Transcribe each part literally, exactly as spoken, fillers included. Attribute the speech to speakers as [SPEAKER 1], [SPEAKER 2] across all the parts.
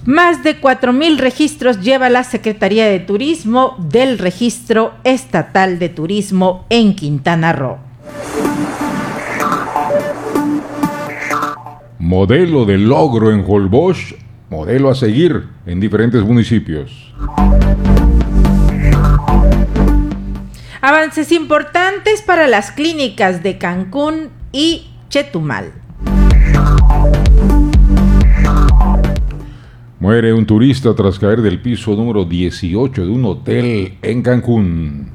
[SPEAKER 1] Más de cuatro mil registros lleva la Secretaría de Turismo del Registro Estatal de Turismo en Quintana Roo.
[SPEAKER 2] Modelo de logro en Holbox, modelo a seguir en diferentes municipios.
[SPEAKER 1] Avances importantes para las clínicas de Cancún y Chetumal.
[SPEAKER 2] Muere un turista tras caer del piso número dieciocho de un hotel en Cancún.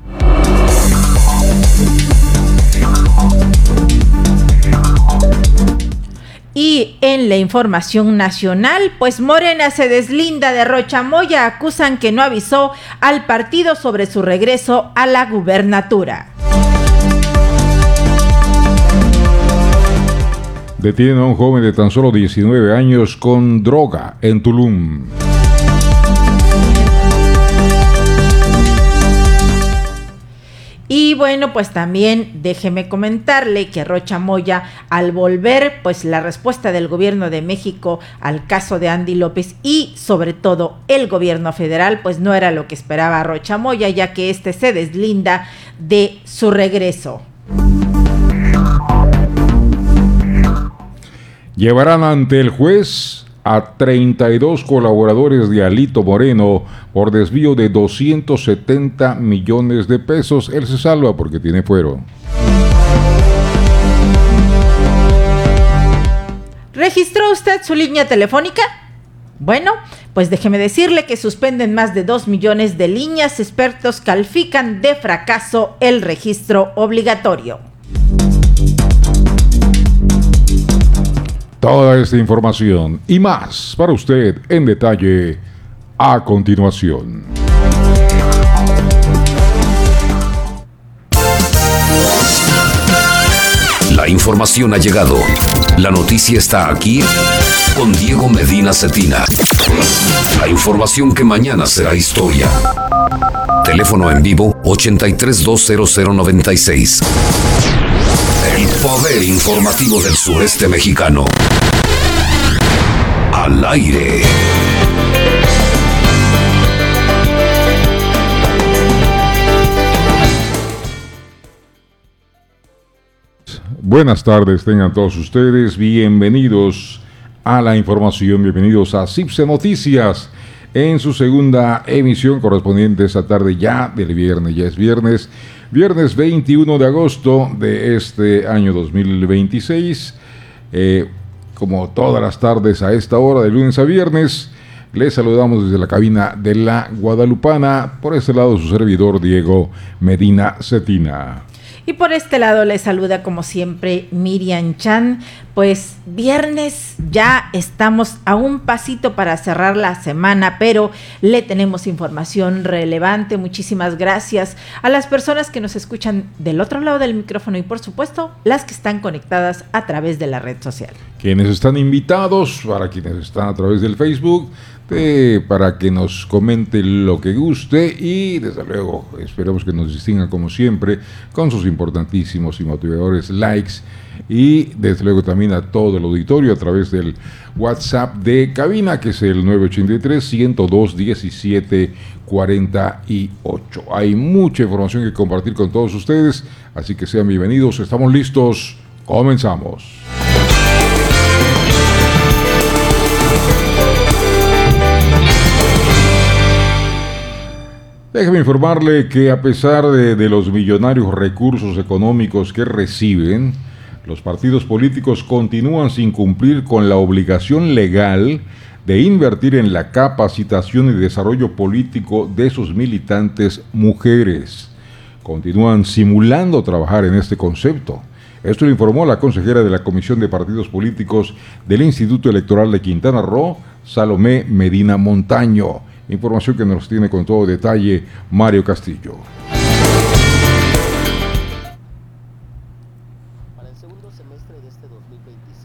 [SPEAKER 1] Y en la información nacional, pues Morena se deslinda de Rocha Moya, acusan que no avisó al partido sobre su regreso a la gubernatura.
[SPEAKER 2] Detienen a un joven de tan solo diecinueve años con droga en Tulum.
[SPEAKER 1] Y bueno, pues también déjeme comentarle que Rocha Moya, al volver, pues la respuesta del gobierno de México al caso de Andy López y sobre todo el gobierno federal, pues no era lo que esperaba Rocha Moya, ya que este se deslinda de su regreso.
[SPEAKER 2] Llevarán ante el juez a treinta y dos colaboradores de Alito Moreno por desvío de doscientos setenta millones de pesos. Él se salva porque tiene fuero.
[SPEAKER 1] ¿Registró usted su línea telefónica? Bueno, pues déjeme decirle que suspenden más de dos millones de líneas. Expertos califican de fracaso el registro obligatorio.
[SPEAKER 2] Toda esta información y más para usted en detalle a continuación.
[SPEAKER 3] La información ha llegado. La noticia está aquí con Diego Medina Cetina. La información que mañana será historia. Teléfono en vivo ochenta y tres dos cero cero noventa y seis. El poder informativo del sureste mexicano. Al aire.
[SPEAKER 2] Buenas tardes, tengan todos ustedes bienvenidos a la información, bienvenidos a CIPSE Noticias en su segunda emisión correspondiente esta tarde ya del viernes, ya es viernes, viernes veintiuno de agosto de este año dos mil veintiséis, eh, como todas las tardes a esta hora de lunes a viernes, les saludamos desde la cabina de la Guadalupana, por este lado su servidor Diego Medina Cetina.
[SPEAKER 1] Y por este lado les saluda como siempre Miriam Chan. Pues viernes, ya estamos a un pasito para cerrar la semana, pero le tenemos información relevante. Muchísimas gracias a las personas que nos escuchan del otro lado del micrófono y por supuesto las que están conectadas a través de la red social.
[SPEAKER 2] Quienes están invitados, para quienes están a través del Facebook, de, para que nos comente lo que guste y desde luego esperemos que nos distingan como siempre con sus importantísimos y motivadores likes y desde luego también a todo el auditorio a través del WhatsApp de cabina, que es el nueve ochenta y tres, ciento dos, diecisiete cuarenta y ocho. Hay mucha información que compartir con todos ustedes, así que sean bienvenidos, estamos listos, comenzamos. Déjeme informarle que a pesar de, de los millonarios recursos económicos que reciben, los partidos políticos continúan sin cumplir con la obligación legal de invertir en la capacitación y desarrollo político de sus militantes mujeres. Continúan simulando trabajar en este concepto. Esto lo informó la consejera de la Comisión de Partidos Políticos del Instituto Electoral de Quintana Roo, Salomé Medina Montaño. Información que nos tiene con todo detalle Mario Castillo.
[SPEAKER 4] Para el segundo semestre de este dos mil veintiséis,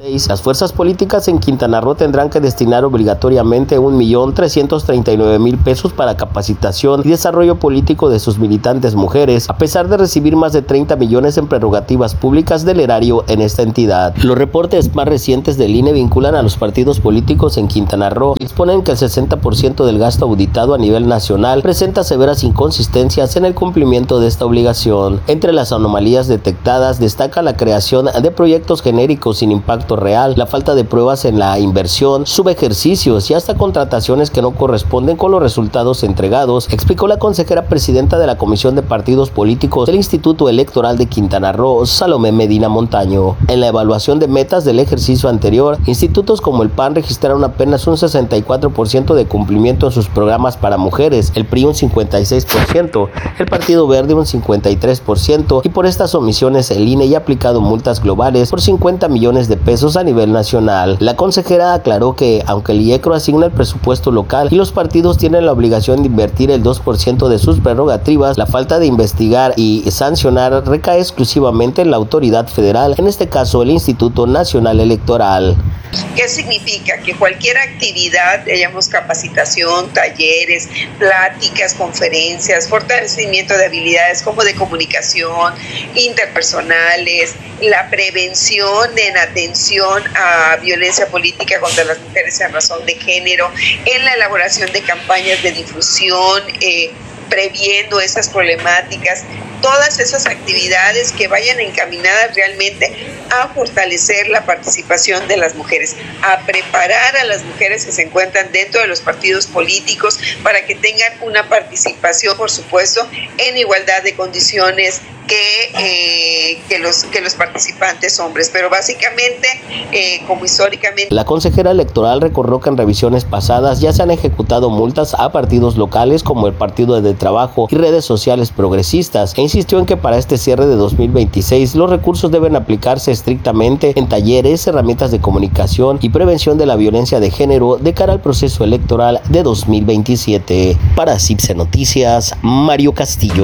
[SPEAKER 4] Las fuerzas políticas en Quintana Roo tendrán que destinar obligatoriamente un millón trescientos treinta y nueve mil pesos para capacitación y desarrollo político de sus militantes mujeres, a pesar de recibir más de treinta millones en prerrogativas públicas del erario en esta entidad. Los reportes más recientes del I N E vinculan a los partidos políticos en Quintana Roo y exponen que el sesenta por ciento del gasto auditado a nivel nacional presenta severas inconsistencias en el cumplimiento de esta obligación. Entre las anomalías detectadas destaca la creación de proyectos genéricos sin impacto real, la falta de pruebas en la inversión, subejercicios y hasta contrataciones que no corresponden con los resultados entregados, explicó la consejera presidenta de la Comisión de Partidos Políticos del Instituto Electoral de Quintana Roo, Salomé Medina Montaño. En la evaluación de metas del ejercicio anterior, institutos como el P A N registraron apenas un sesenta y cuatro por ciento de cumplimiento en sus programas para mujeres, el P R I un cincuenta y seis por ciento, el Partido Verde un cincuenta y tres por ciento, y por estas omisiones el I N E ya ha aplicado multas globales por cincuenta millones de pesos a nivel nacional. La consejera aclaró que, aunque el I E C R O asigna el presupuesto local y los partidos tienen la obligación de invertir el dos por ciento de sus prerrogativas, la falta de investigar y sancionar recae exclusivamente en la autoridad federal, en este caso el Instituto Nacional Electoral.
[SPEAKER 5] ¿Qué significa? Que cualquier actividad, hayamos capacitación, talleres, pláticas, conferencias, fortalecimiento de habilidades como de comunicación, interpersonales, la prevención en atención a violencia política contra las mujeres en razón de género, en la elaboración de campañas de difusión, eh, previendo esas problemáticas, todas esas actividades que vayan encaminadas realmente a fortalecer la participación de las mujeres, a preparar a las mujeres que se encuentran dentro de los partidos políticos para que tengan una participación, por supuesto, en igualdad de condiciones que, eh, que, los, que los participantes hombres, pero básicamente, eh, como históricamente.
[SPEAKER 4] La consejera electoral recordó que en revisiones pasadas ya se han ejecutado multas a partidos locales como el Partido de Trabajo y redes sociales progresistas, e insistió en que para este cierre de dos mil veintiséis los recursos deben aplicarse estrictamente en talleres, herramientas de comunicación y prevención de la violencia de género de cara al proceso electoral de dos mil veintisiete. Para CIPSE Noticias, Mario Castillo.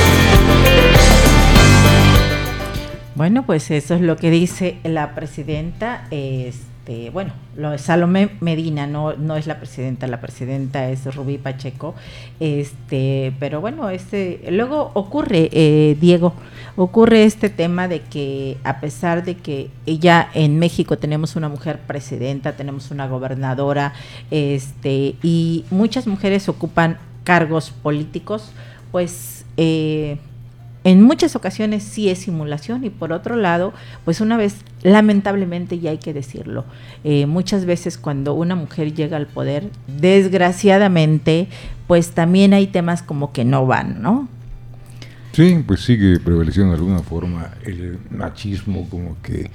[SPEAKER 1] Bueno, pues eso es lo que dice la presidenta. Este, bueno, lo de Salomé Medina, no, no es la presidenta, la presidenta es Rubí Pacheco. Este, pero bueno, este, luego ocurre, eh, Diego, ocurre este tema de que a pesar de que ya en México tenemos una mujer presidenta, tenemos una gobernadora, este, y muchas mujeres ocupan cargos políticos, pues eh, en muchas ocasiones sí es simulación, y por otro lado, pues una vez, lamentablemente, ya hay que decirlo, eh, muchas veces cuando una mujer llega al poder, desgraciadamente, pues también hay temas como que no van, ¿no?
[SPEAKER 2] Sí, pues sigue prevaleciendo de alguna forma el machismo, como que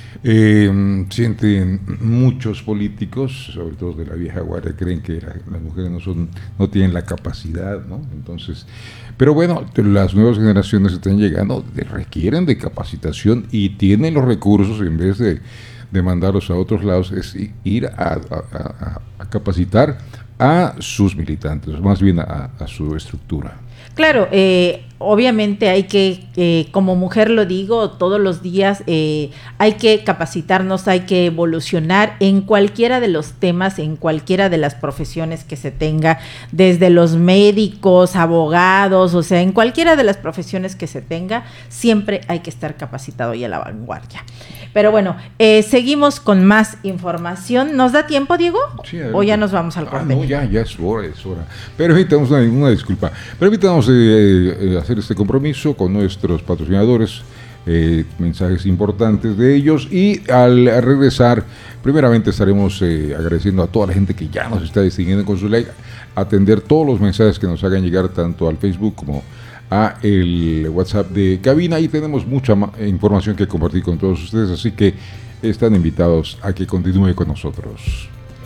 [SPEAKER 2] eh, sienten muchos políticos, sobre todo de la vieja guardia, creen que la, las mujeres no son, no tienen la capacidad, ¿no? Entonces, pero bueno, las nuevas generaciones están llegando, de, requieren de capacitación y tienen los recursos, en vez de, de mandarlos a otros lados, es ir a, a, a, a capacitar a sus militantes, más bien a, a su estructura.
[SPEAKER 1] Claro, eh, obviamente hay que, eh, como mujer lo digo, todos los días eh, hay que capacitarnos, hay que evolucionar en cualquiera de los temas, en cualquiera de las profesiones que se tenga, desde los médicos, abogados, o sea, en cualquiera de las profesiones que se tenga, siempre hay que estar capacitado y a la vanguardia. Pero bueno, eh, seguimos con más información. ¿Nos da tiempo, Diego?
[SPEAKER 2] Sí,
[SPEAKER 1] ¿O ya nos vamos al corte?
[SPEAKER 2] Ah, no, ya, ya es hora, es hora. Pero evitamos una, una disculpa. Permítanos eh, eh, hacer este compromiso con nuestros patrocinadores, eh, mensajes importantes de ellos, y al regresar, primeramente estaremos eh, agradeciendo a toda la gente que ya nos está distinguiendo con su like, atender todos los mensajes que nos hagan llegar tanto al Facebook como a el WhatsApp de cabina, y tenemos mucha información que compartir con todos ustedes, así que están invitados a que continúe con nosotros.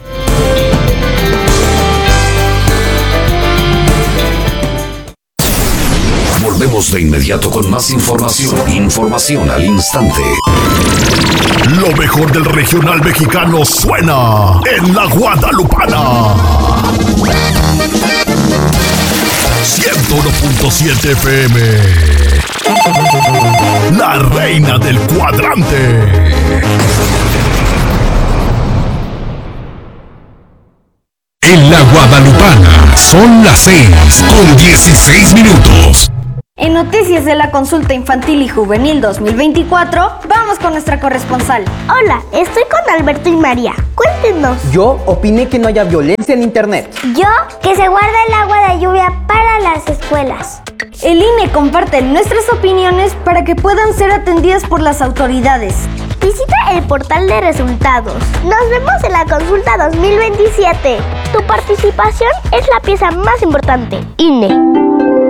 [SPEAKER 3] Volvemos de inmediato con más información. Información al instante.
[SPEAKER 6] Lo mejor del regional mexicano suena en la Guadalupana. ciento uno punto siete F M. La reina del cuadrante. En la Guadalupana son las seis con dieciséis minutos.
[SPEAKER 7] En Noticias de la Consulta Infantil y Juvenil dos mil veinticuatro, vamos con nuestra corresponsal.
[SPEAKER 8] Hola, estoy con Alberto y María. Cuéntenos.
[SPEAKER 9] Yo opiné que no haya violencia en internet.
[SPEAKER 8] Yo, que se guarda el agua de lluvia para las escuelas.
[SPEAKER 7] El I N E comparte nuestras opiniones para que puedan ser atendidas por las autoridades.
[SPEAKER 8] Visita el portal de resultados. Nos vemos en la consulta dos mil veintisiete. Tu participación es la pieza más importante. I N E.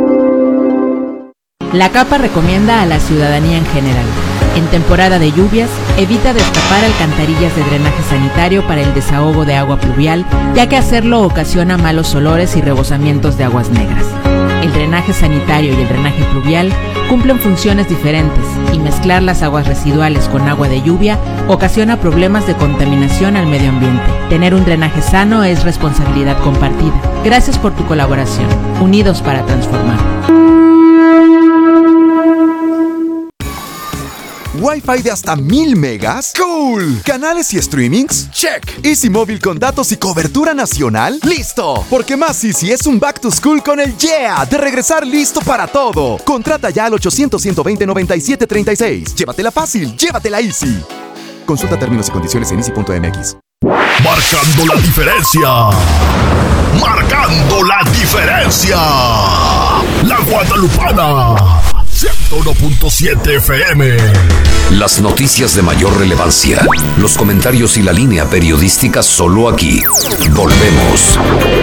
[SPEAKER 10] La CAPA recomienda a la ciudadanía en general: en temporada de lluvias, evita destapar alcantarillas de drenaje sanitario para el desahogo de agua pluvial, ya que hacerlo ocasiona malos olores y rebosamientos de aguas negras. El drenaje sanitario y el drenaje pluvial cumplen funciones diferentes, y mezclar las aguas residuales con agua de lluvia ocasiona problemas de contaminación al medio ambiente. Tener un drenaje sano es responsabilidad compartida. Gracias por tu colaboración. Unidos para transformar.
[SPEAKER 11] ¿Wi-Fi de hasta mil megas? ¡Cool! ¿Canales y streamings? ¡Check! ¿Easy Móvil con datos y cobertura nacional? ¡Listo! Porque Más Easy es un back to school con el yeah de regresar listo para todo. Contrata ya al ochocientos, ciento veinte, noventa y siete treinta y seis. Llévatela fácil, llévatela easy. Consulta términos y condiciones en easy punto m x.
[SPEAKER 6] Marcando la diferencia. Marcando la diferencia. La Guadalupana. ciento uno punto siete F M.
[SPEAKER 3] Las noticias de mayor relevancia, los comentarios y la línea periodística solo aquí. Volvemos.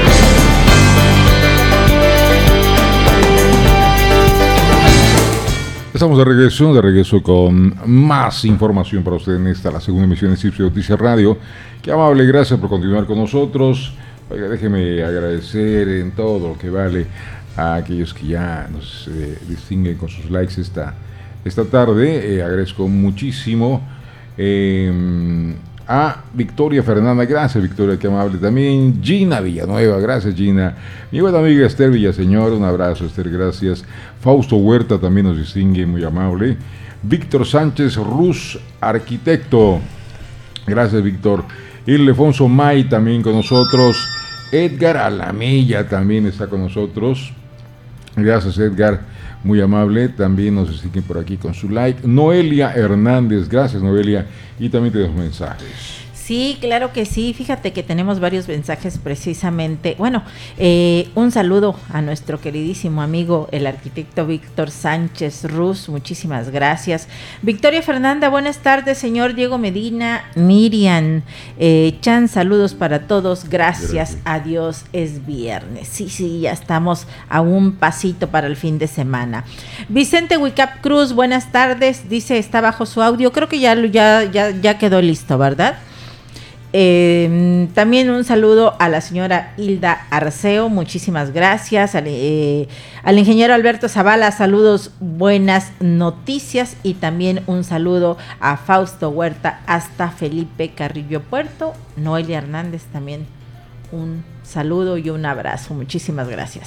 [SPEAKER 2] Estamos de regreso, de regreso con más información para usted en esta, la segunda emisión de Cipse Noticias Radio. Qué amable, gracias por continuar con nosotros. Oiga, déjeme agradecer en todo lo que vale a aquellos que ya nos eh, distinguen con sus likes esta, esta tarde. Eh, agradezco muchísimo eh, a Victoria Fernanda, gracias Victoria, qué amable. También Gina Villanueva, gracias Gina. Mi buena amiga Esther Villaseñor, un abrazo Esther, gracias. Fausto Huerta también nos distingue, muy amable. Víctor Sánchez Ruz, arquitecto, gracias Víctor. Ildefonso May también con nosotros. Edgar Alamilla también está con nosotros. Gracias Edgar, muy amable. También nos siguen por aquí con su like. Noelia Hernández, gracias Noelia. Y también tenemos mensajes.
[SPEAKER 1] Sí, claro que sí. Fíjate que tenemos varios mensajes precisamente. Bueno, eh, un saludo a nuestro queridísimo amigo, el arquitecto Víctor Sánchez Ruz. Muchísimas gracias. Victoria Fernanda, buenas tardes. Señor Diego Medina, Miriam, eh, Chan, saludos para todos. Gracias, gracias a Dios, es viernes. Sí, sí, ya estamos a un pasito para el fin de semana. Vicente Wicap Cruz, buenas tardes. Dice, está bajo su audio. Creo que ya, ya, ya, ya quedó listo, ¿verdad? Eh, también un saludo a la señora Hilda Arceo, muchísimas gracias. Al, eh, al ingeniero Alberto Zavala, saludos, buenas noticias. Y también un saludo a Fausto Huerta hasta Felipe Carrillo Puerto. Noelia Hernández, también un saludo y un abrazo, muchísimas gracias.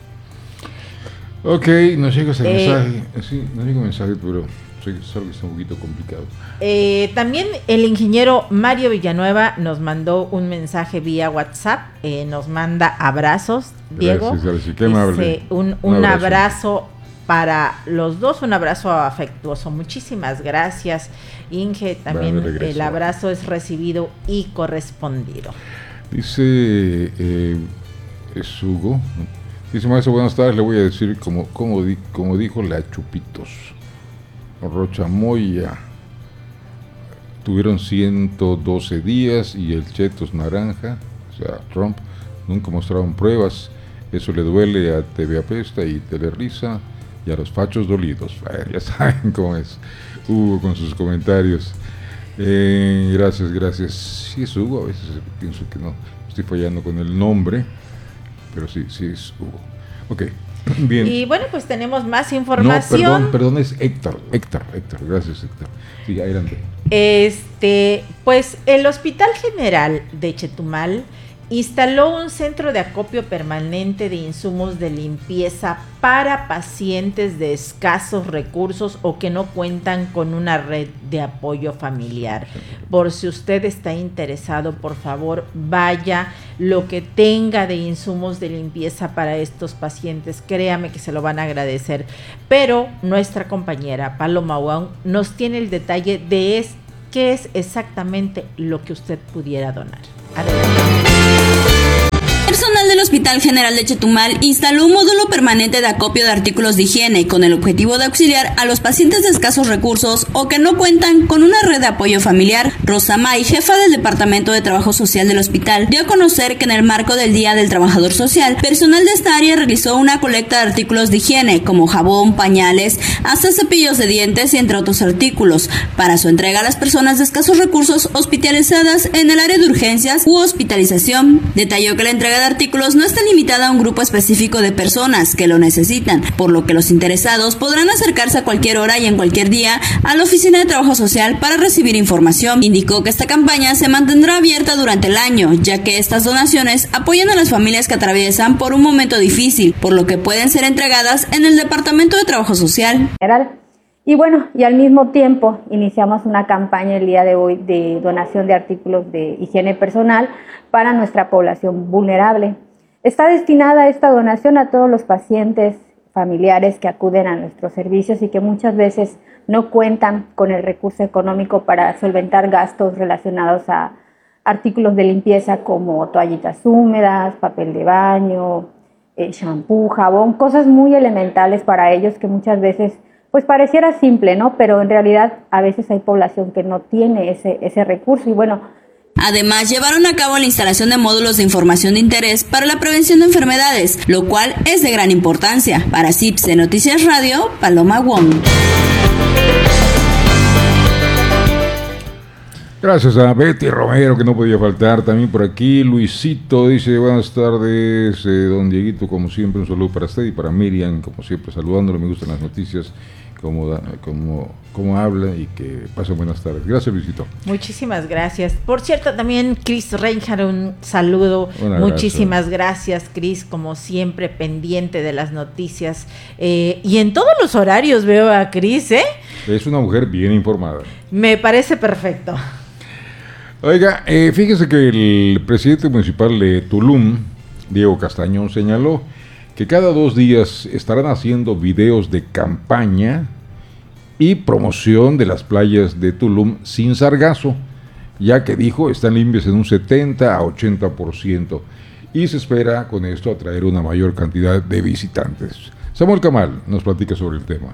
[SPEAKER 2] Ok, nos llega ese
[SPEAKER 1] eh,
[SPEAKER 2] mensaje, sí, nos llega un mensaje, pero sé que está un poquito complicado.
[SPEAKER 1] Eh, también el ingeniero Mario Villanueva nos mandó un mensaje vía WhatsApp, eh, nos manda abrazos, Diego.
[SPEAKER 2] Gracias, gracias. Qué amable.
[SPEAKER 1] Un, un, un abrazo. abrazo para los dos, un abrazo afectuoso. Muchísimas gracias, Inge. También el abrazo es recibido y correspondido.
[SPEAKER 2] Dice, eh, es Hugo. Dice, maestro, buenas tardes, le voy a decir como, como, di, como dijo la Chupitos. Rochamoya tuvieron ciento doce días y el Chetos Naranja, o sea, Trump, nunca mostraron pruebas. Eso le duele a T V Apesta y Telerisa y a los fachos dolidos. Eh, ya saben cómo es Hugo con sus comentarios. Eh, gracias, gracias. Sí es Hugo, a veces pienso que no, estoy fallando con el nombre, pero sí, sí es Hugo. Ok. Bien.
[SPEAKER 1] Y bueno, pues tenemos más información.
[SPEAKER 2] No, perdón, perdón, es Héctor, Héctor, Héctor, gracias Héctor. Sí, adelante.
[SPEAKER 1] Este, pues el Hospital General de Chetumal instaló un centro de acopio permanente de insumos de limpieza para pacientes de escasos recursos o que no cuentan con una red de apoyo familiar. Por si usted está interesado, por favor, vaya lo que tenga de insumos de limpieza para estos pacientes. Créame que se lo van a agradecer. Pero nuestra compañera Paloma Wong nos tiene el detalle de es, qué es exactamente lo que usted pudiera donar. Adelante.
[SPEAKER 12] Personal del Hospital General de Chetumal instaló un módulo permanente de acopio de artículos de higiene con el objetivo de auxiliar a los pacientes de escasos recursos o que no cuentan con una red de apoyo familiar. Rosa May, jefa del Departamento de Trabajo Social del hospital, dio a conocer que en el marco del Día del Trabajador Social, personal de esta área realizó una colecta de artículos de higiene como jabón, pañales, hasta cepillos de dientes y entre otros artículos, para su entrega a las personas de escasos recursos hospitalizadas en el área de urgencias u hospitalización. Detalló que la entrega de artículos no está limitada a un grupo específico de personas que lo necesitan, por lo que los interesados podrán acercarse a cualquier hora y en cualquier día a la Oficina de Trabajo Social para recibir información. Indicó que esta campaña se mantendrá abierta durante el año, ya que estas donaciones apoyan a las familias que atraviesan por un momento difícil, por lo que pueden ser entregadas en el Departamento de Trabajo Social.
[SPEAKER 13] Y bueno, y al mismo tiempo iniciamos una campaña el día de hoy de donación de artículos de higiene personal para nuestra población vulnerable. Está destinada esta donación a todos los pacientes familiares que acuden a nuestros servicios y que muchas veces no cuentan con el recurso económico para solventar gastos relacionados a artículos de limpieza como toallitas húmedas, papel de baño, eh, shampoo, jabón, cosas muy elementales para ellos que muchas veces pues pareciera simple, ¿no? Pero en realidad a veces hay población que no tiene ese, ese recurso y bueno.
[SPEAKER 12] Además, llevaron a cabo la instalación de módulos de información de interés para la prevención de enfermedades, lo cual es de gran importancia. Para C I P S E Noticias Radio, Paloma Wong.
[SPEAKER 2] Gracias a Betty Romero, que no podía faltar. También por aquí Luisito dice: buenas tardes, eh, don Dieguito, como siempre un saludo para usted y para Miriam, como siempre saludándole. Me gustan las noticias, como, da, como, como habla, y que pasen buenas tardes. Gracias, Luisito.
[SPEAKER 1] Muchísimas gracias. Por cierto, también Chris Reinhardt, un saludo. Un Muchísimas gracias, Chris, como siempre pendiente de las noticias, eh, y en todos los horarios veo a Chris, ¿eh?
[SPEAKER 2] Es una mujer bien informada.
[SPEAKER 1] Me parece perfecto.
[SPEAKER 2] Oiga, eh, fíjese que el presidente municipal de Tulum, Diego Castañón, señaló que cada dos días estarán haciendo videos de campaña y promoción de las playas de Tulum sin sargazo, ya que dijo están limpias en un setenta a ochenta por ciento y se espera con esto atraer una mayor cantidad de visitantes. Samuel Camal nos platica sobre el tema.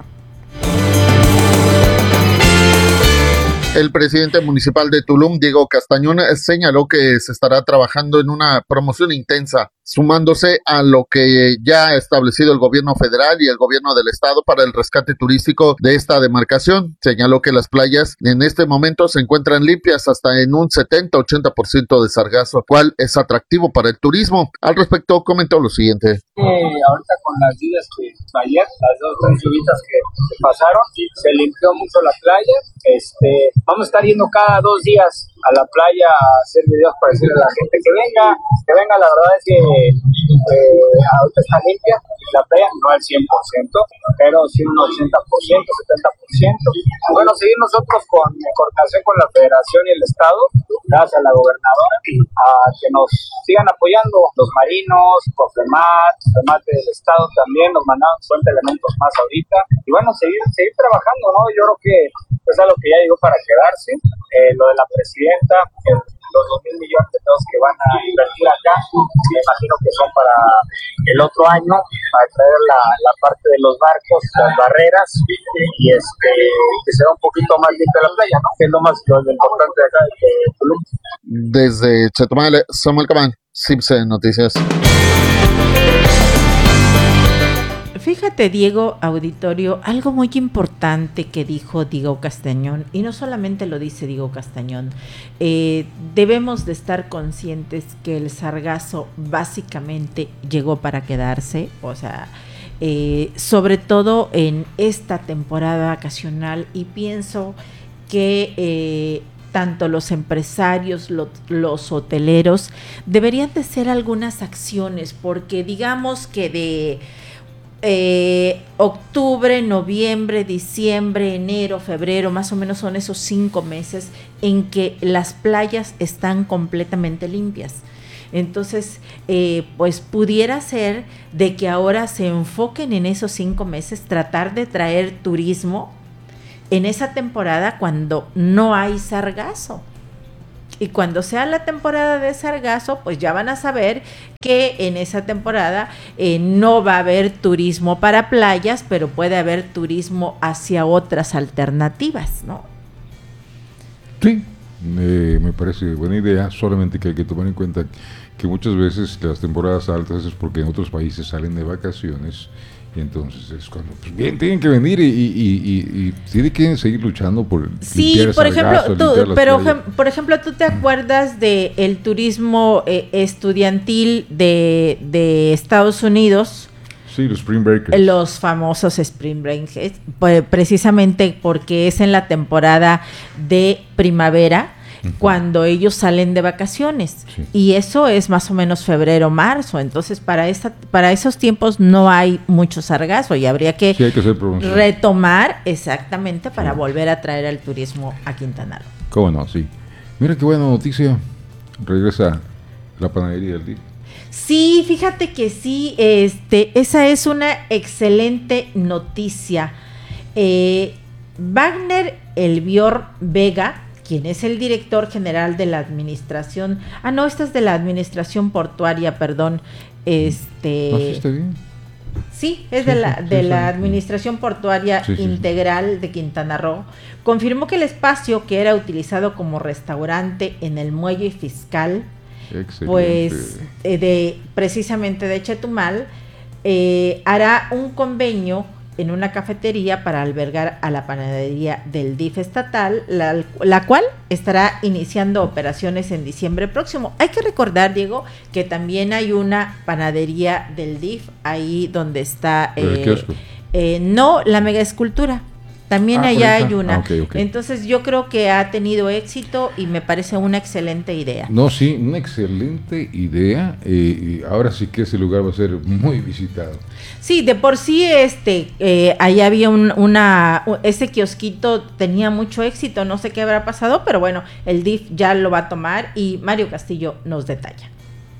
[SPEAKER 14] El presidente municipal de Tulum, Diego Castañón, señaló que se estará trabajando en una promoción intensa, sumándose a lo que ya ha establecido el gobierno federal y el gobierno del estado para el rescate turístico de esta demarcación. Señaló que las playas en este momento se encuentran limpias hasta en un setenta a ochenta por ciento de sargazo, cual es atractivo para el turismo. Al respecto comentó lo siguiente.
[SPEAKER 15] Eh, ahorita con las lluvias que ayer, las dos tres lluvias que, que pasaron, se limpió mucho la playa. Este, vamos a estar yendo cada dos días a la playa a hacer videos para decirle a la gente que venga, que venga. La verdad es que eh, ahorita está limpia la playa, no al cien por ciento, pero sí un ochenta por ciento, setenta por ciento. Bueno, seguir nosotros con en coordinación con la federación y el estado, gracias a la gobernadora, a que nos sigan apoyando los marinos, COFEMAT, COFEMAT del estado también nos mandaron cincuenta elementos más ahorita, y bueno, seguir, seguir trabajando, ¿no? Yo creo que es algo que ya llegó para quedarse. Eh, lo de la presidenta, el, los dos mil millones de pesos que van a invertir acá, me imagino que son para el otro año, para traer la, la parte de los barcos, las barreras, y este que sea un poquito más limpia la playa, ¿no? Que es lo más lo importante de acá de Tulum.
[SPEAKER 14] Desde Chetumal, Samuel Camán, C I P S E Noticias.
[SPEAKER 1] Fíjate, Diego, auditorio, algo muy importante que dijo Diego Castañón, y no solamente lo dice Diego Castañón, eh, debemos de estar conscientes que el sargazo básicamente llegó para quedarse, o sea, eh, sobre todo en esta temporada vacacional, y pienso que eh, tanto los empresarios, lo, los hoteleros, deberían de ser algunas acciones, porque digamos que de eh, octubre, noviembre, diciembre, enero, febrero, más o menos son esos cinco meses en que las playas están completamente limpias. Entonces, eh, pues pudiera ser de que ahora se enfoquen en esos cinco meses, tratar de traer turismo en esa temporada cuando no hay sargazo. Y cuando sea la temporada de sargazo, pues ya van a saber que en esa temporada eh, no va a haber turismo para playas, pero puede haber turismo hacia otras alternativas, ¿no?
[SPEAKER 2] Sí. Eh, me parece buena idea, solamente que hay que tomar en cuenta que muchas veces las temporadas altas es porque en otros países salen de vacaciones y entonces es cuando pues, bien tienen que venir y, y, y, y, y tienen que seguir luchando por
[SPEAKER 1] sí,
[SPEAKER 2] limpiar
[SPEAKER 1] por
[SPEAKER 2] ese
[SPEAKER 1] ejemplo,
[SPEAKER 2] sargazo,
[SPEAKER 1] tú,
[SPEAKER 2] limpiar las
[SPEAKER 1] pero
[SPEAKER 2] playas.
[SPEAKER 1] por ejemplo, ¿tú te acuerdas de el turismo eh, estudiantil de, de Estados Unidos?
[SPEAKER 2] Sí, los Spring Breakers.
[SPEAKER 1] Los famosos Spring Breakers, pues, precisamente porque es en la temporada de primavera, uh-huh, cuando ellos salen de vacaciones. Sí. Y eso es más o menos febrero, marzo. Entonces, para esta, para esos tiempos no hay mucho sargazo y habría que,
[SPEAKER 2] sí, hay que
[SPEAKER 1] retomar exactamente para sí. volver a traer el turismo a Quintana Roo.
[SPEAKER 2] ¿Cómo no? Sí. Mira qué buena noticia. Regresa la panadería del D I F.
[SPEAKER 1] Sí, fíjate que sí, este, esa es una excelente noticia. Eh, Wagner Elvior Vega, quien es el director general de la administración, ah no, esta es de la administración portuaria, perdón, este,
[SPEAKER 2] ¿no, sí está bien?
[SPEAKER 1] Sí, es
[SPEAKER 2] sí,
[SPEAKER 1] de la
[SPEAKER 2] sí,
[SPEAKER 1] de
[SPEAKER 2] sí,
[SPEAKER 1] la
[SPEAKER 2] sí.
[SPEAKER 1] administración portuaria
[SPEAKER 2] sí, sí,
[SPEAKER 1] integral
[SPEAKER 2] sí.
[SPEAKER 1] de Quintana Roo, confirmó que el espacio que era utilizado como restaurante en el muelle fiscal, excelente, pues eh, de precisamente de Chetumal, eh, hará un convenio en una cafetería para albergar a la panadería del D I F estatal, la, la cual estará iniciando operaciones en diciembre próximo. Hay que recordar, Diego, que también hay una panadería del D I F ahí donde está eh, eh, no, la mega escultura. También ah, allá hay una. Ah, okay, okay. Entonces yo creo que ha tenido éxito y me parece una excelente idea.
[SPEAKER 2] No, sí, una excelente idea. Eh, y ahora sí que ese lugar va a ser muy visitado.
[SPEAKER 1] Sí, de por sí este, eh, ahí había un, una, ese kiosquito tenía mucho éxito, no sé qué habrá pasado, pero bueno, el D I F ya lo va a tomar y Mario Castillo nos detalla.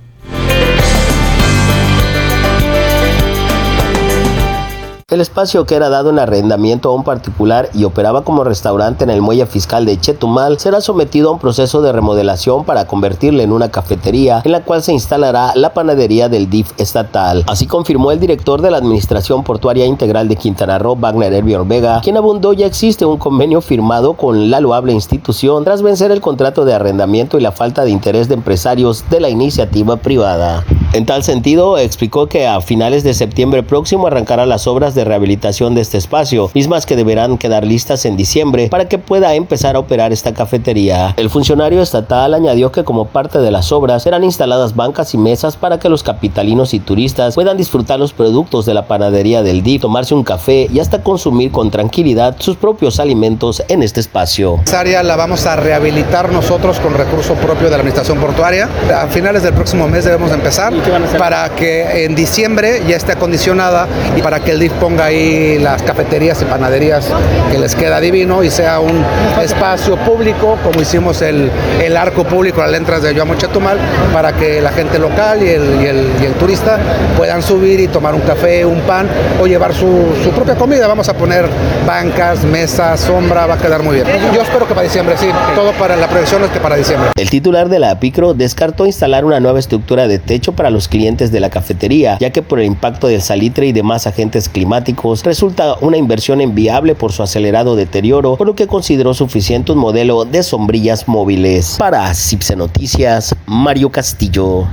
[SPEAKER 4] El espacio, que era dado en arrendamiento a un particular y operaba como restaurante en el muelle fiscal de Chetumal, será sometido a un proceso de remodelación para convertirle en una cafetería, en la cual se instalará la panadería del D I F estatal. Así confirmó el director de la Administración Portuaria Integral de Quintana Roo, Wagner Elvior Vega, quien abundó ya existe un convenio firmado con la loable institución tras vencer el contrato de arrendamiento y la falta de interés de empresarios de la iniciativa privada. En tal sentido, explicó que a finales de septiembre próximo arrancará las obras de rehabilitación de este espacio, mismas que deberán quedar listas en diciembre para que pueda empezar a operar esta cafetería. El funcionario estatal añadió que como parte de las obras serán instaladas bancas y mesas para que los capitalinos y turistas puedan disfrutar los productos de la panadería del D I F, tomarse un café y hasta consumir con tranquilidad sus propios alimentos en este espacio.
[SPEAKER 16] Esa área la vamos a rehabilitar nosotros con recurso propio de la Administración Portuaria. A finales del próximo mes debemos de empezar para que en diciembre ya esté acondicionada y para que el D I F ponga ahí las cafeterías y panaderías, que les queda divino y sea un espacio público como hicimos el, el arco público a las entradas de Yoamo Chetumal, para que la gente local y el, y, el, y el turista puedan subir y tomar un café, un pan o llevar su, su propia comida. Vamos a poner bancas, mesas, sombra, va a quedar muy bien. Yo espero que para diciembre, sí, todo para la proyección es que para diciembre.
[SPEAKER 4] El titular de la APICRO descartó instalar una nueva estructura de techo para los clientes de la cafetería, ya que por el impacto del salitre y demás agentes climáticos resulta una inversión inviable por su acelerado deterioro, por lo que consideró suficiente un modelo de sombrillas móviles. Para Cipse Noticias, Mario Castillo.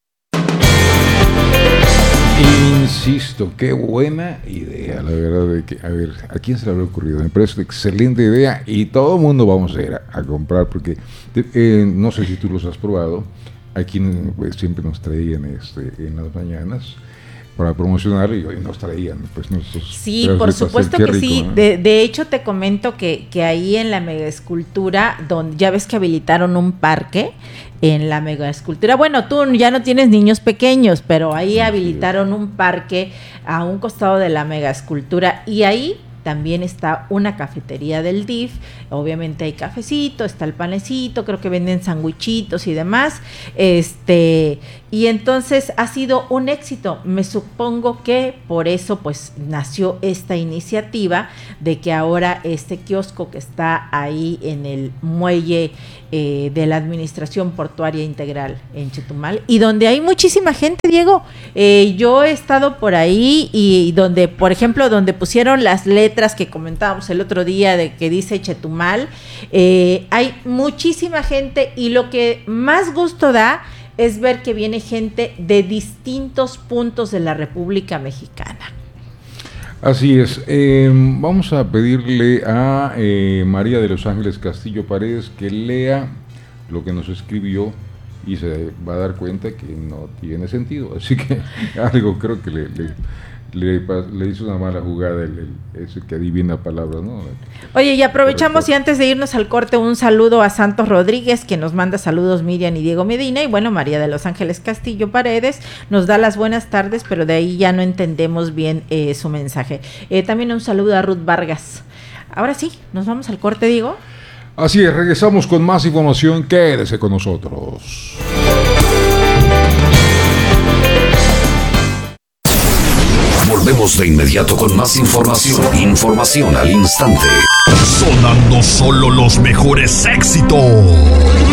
[SPEAKER 2] Insisto, qué buena idea, la verdad, de que, a ver, ¿a quién se le habrá ocurrido? Me parece una excelente idea y todo el mundo vamos a ir a, a comprar porque eh, no sé si tú los has probado. Aquí pues, siempre nos traían este, en las mañanas para promocionar y hoy nos traían pues nuestros
[SPEAKER 1] sí, por supuesto que rico, sí. ¿no? De, de hecho te comento que, que ahí en la mega escultura, donde ya ves que habilitaron un parque en la mega escultura, bueno, tú ya no tienes niños pequeños, pero ahí sí, habilitaron sí. un parque a un costado de la mega escultura y ahí también está una cafetería del D I F, obviamente hay cafecito, está el panecito, creo que venden sandwichitos y demás, este, y entonces ha sido un éxito. Me supongo que por eso pues nació esta iniciativa de que ahora este kiosco que está ahí en el muelle eh, de la Administración Portuaria Integral en Chetumal, y donde hay muchísima gente, Diego, eh, yo he estado por ahí y donde, por ejemplo, donde pusieron las letras que comentábamos el otro día de que dice Chetumal, eh, hay muchísima gente y lo que más gusto da es ver que viene gente de distintos puntos de la República Mexicana.
[SPEAKER 2] Así es. Eh, vamos a pedirle a eh, María de los Ángeles Castillo Paredes que lea lo que nos escribió y se va a dar cuenta que no tiene sentido. Así que algo creo que le... le Le, le hizo una mala jugada el, el, ese que adivina palabras, ¿no?
[SPEAKER 1] Oye, y aprovechamos y antes de irnos al corte un saludo a Santos Rodríguez, que nos manda saludos Miriam y Diego Medina, y bueno, María de los Ángeles Castillo Paredes nos da las buenas tardes, pero de ahí ya no entendemos bien eh, su mensaje. Eh, también un saludo a Ruth Vargas. Ahora sí, nos vamos al corte, Diego.
[SPEAKER 2] Así es, regresamos con más información, quédese con nosotros.
[SPEAKER 3] Volvemos de inmediato con más información. Información al instante.
[SPEAKER 6] Sonando solo los mejores éxitos.